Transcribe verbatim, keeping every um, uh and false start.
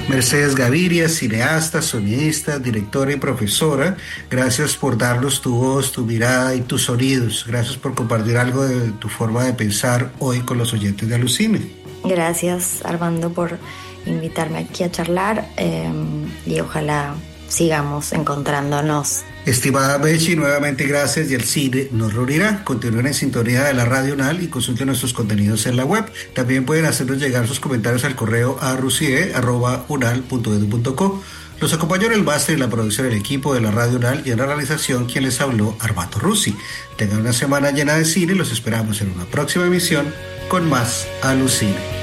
Mercedes Gaviria, cineasta, sonidista, directora y profesora, gracias por darnos tu voz, tu mirada y tus sonidos. Gracias por compartir algo de tu forma de pensar hoy con los oyentes de Alucine. Gracias, Armando, por invitarme aquí a charlar eh, y ojalá sigamos encontrándonos. Estimada Mechi, nuevamente gracias y el cine nos reunirá. Continúen en sintonía de la Radio UNAL y consulten nuestros contenidos en la web. También pueden hacernos llegar sus comentarios al correo a rusie arroba unal punto edu punto co. Los acompañó en el máster y la producción del equipo de la Radio UNAL y en la realización quien les habló, Armando Rusi. Tengan una semana llena de cine y los esperamos en una próxima emisión con más Alucine.